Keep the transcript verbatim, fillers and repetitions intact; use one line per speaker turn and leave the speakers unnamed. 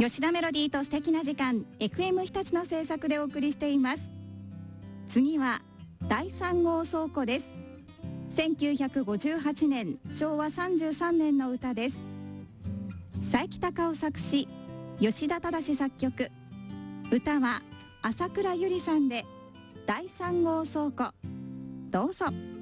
吉田メロディーと素敵な時間 エフエム 日立の制作でお送りしています。次はだいさん号倉庫です。せんきゅうひゃくごじゅうはちねんしょうわさんじゅうさんねんの歌です。佐伯孝夫作詞、吉田忠作曲、歌は朝倉ゆりさんでだいさん号倉庫。どうぞ。